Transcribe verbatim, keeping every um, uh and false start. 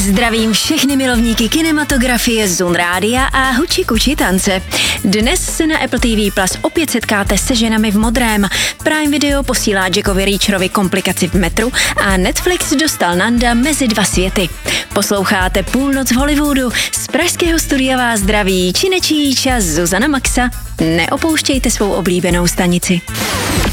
Zdravím všechny milovníky kinematografie, Zun Rádia a huči kuči tance. Dnes se na Apple T V Plus opět setkáte se ženami v modrém. Prime Video posílá Jackovi Reacherovi komplikaci v metru a Netflix dostal Nanda mezi dva světy. Posloucháte Půlnoc v Hollywoodu. Z pražského studia vás zdraví Činečíč a Zuzana Maxa. Neopouštějte svou oblíbenou stanici.